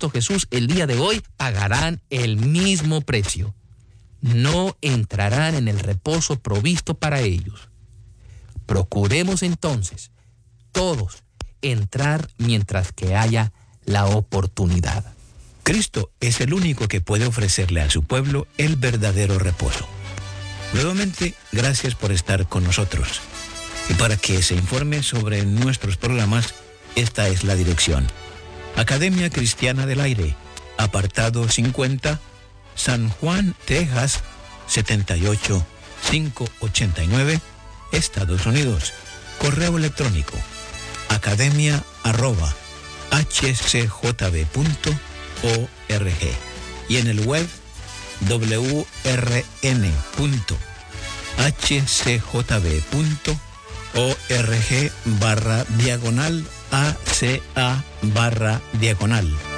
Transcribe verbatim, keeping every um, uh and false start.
Cristo Jesús el día de hoy pagarán el mismo precio. No entrarán en el reposo provisto para ellos. Procuremos entonces todos entrar mientras que haya la oportunidad. Cristo es el único que puede ofrecerle a su pueblo el verdadero reposo. Nuevamente, gracias por estar con nosotros. Y para que se informe sobre nuestros programas, esta es la dirección. Academia Cristiana del Aire, apartado cincuenta, San Juan, Texas, setenta y ocho mil quinientos ochenta y nueve, Estados Unidos. Correo electrónico, academia arroba h c j b punto org, y en el web w r n punto h c j b punto org barra diagonal a c a barra diagonal.